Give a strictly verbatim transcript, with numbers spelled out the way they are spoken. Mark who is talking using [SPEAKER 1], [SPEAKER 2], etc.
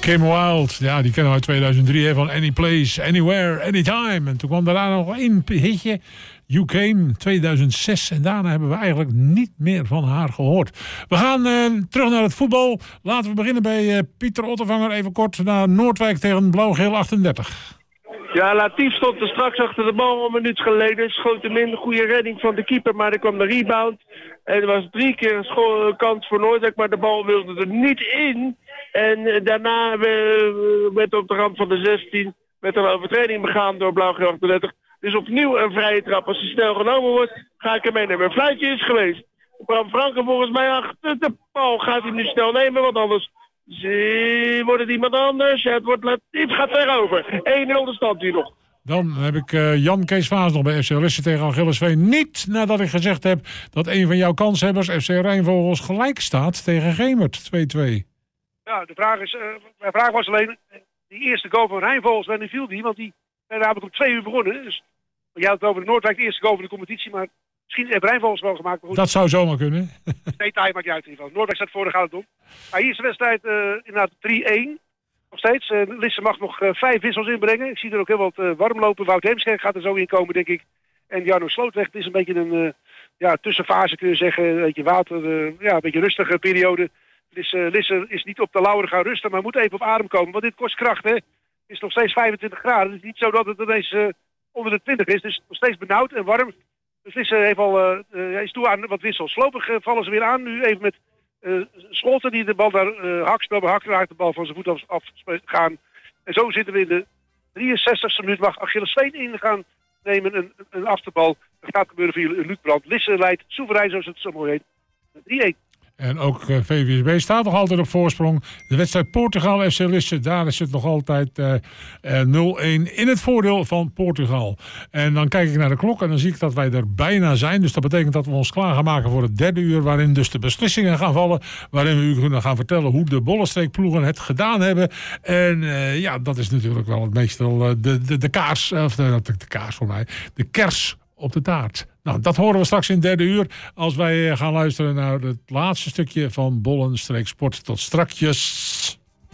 [SPEAKER 1] Kim Wilde, ja, die kennen we uit tweeduizend drie, hè, van Any Place, Anywhere, Anytime. En toen kwam daarna nog één hitje, You Came, tweeduizend zes. En daarna hebben we eigenlijk niet meer van haar gehoord. We gaan uh, terug naar het voetbal. Laten we beginnen bij uh, Pieter Ottervanger. Even kort naar Noordwijk tegen Blauw-Geel achtendertig.
[SPEAKER 2] Ja, Latief stond er straks achter de bal een minuut geleden. Schoot hem in, goede redding van de keeper, maar er kwam de rebound. En er was drie keer een scho- kans voor Noordwijk, maar de bal wilde er niet in. En uh, daarna uh, werd op de rand van de zestien werd er een overtreding begaan door Blauw-Geel achtendertig. Dus opnieuw een vrije trap. Als hij snel genomen wordt, ga ik hem meenemen. Een fluitje is geweest. Bram Franken volgens mij achter de bal. Gaat hij nu snel nemen, want anders Zee, wordt het iemand anders. Het wordt Latief, gaat verover. één nul de stand hier nog.
[SPEAKER 1] Dan heb ik uh, Jan Kees Vaas nog bij F C Lisse tegen Achillesveen. Niet nadat ik gezegd heb dat een van jouw kanshebbers, F C Rijnvogels, gelijk staat tegen Gemert. twee-twee.
[SPEAKER 3] Ja, de vraag is, uh, mijn vraag was alleen, die eerste goal van Rijnvogels, wanneer viel die? Want die zijn namelijk om twee uur begonnen. Dus, je had het over de Noordwijk, de eerste goal van de competitie, maar misschien heeft Rijnvogels wel gemaakt. Maar goed,
[SPEAKER 1] dat zou zomaar kunnen.
[SPEAKER 3] detail maakt niet uit in ieder geval. Noordwijk staat voor, daar gaat het om. Maar hier is de wedstrijd uh, inderdaad drie-één. Nog steeds. Uh, Lisse mag nog uh, vijf wissels inbrengen. Ik zie er ook heel wat uh, warm lopen. Wout Heemskerk gaat er zo in komen, denk ik. En Jarno Slootweg, het is een beetje een uh, ja, tussenfase, kun je zeggen. Een beetje water, uh, ja, een beetje rustige periode. Dus uh, Lisse is niet op de lauweren gaan rusten, maar moet even op adem komen. Want dit kost kracht, hè. Het is nog steeds vijfentwintig graden. Het is niet zo dat het ineens uh, onder de twintig is. Het is nog steeds benauwd en warm. Dus Lisse heeft al, uh, uh, is toe aan wat wissels. Slopig uh, vallen ze weer aan. Nu even met uh, Scholten die de bal daar uh, hakspel behakt. Raakt de bal van zijn voet af, af gaan. En zo zitten we in de drieënzestigste minuut. Mag Achillesveen in gaan nemen. Een, een achterbal. Dat gaat gebeuren via Luc Brandt. Lisse leidt soeverein, zoals het zo mooi heet. drie-één.
[SPEAKER 1] En ook uh, V V S B staat nog altijd op voorsprong. De wedstrijd Portugal F C Lisse, daar is het nog altijd uh, uh, nul-één in het voordeel van Portugal. En dan kijk ik naar de klok en dan zie ik dat wij er bijna zijn. Dus dat betekent dat we ons klaar gaan maken voor het derde uur, waarin dus de beslissingen gaan vallen. Waarin we u kunnen gaan vertellen hoe de Bollenstreekploegen het gedaan hebben. En uh, ja, dat is natuurlijk wel het meestal uh, de, de, de kaars, of de, de kaars voor mij, de kers op de taart. Nou, dat horen we straks in het derde uur als wij gaan luisteren naar het laatste stukje van Bollenstreek Sport. Tot strakjes.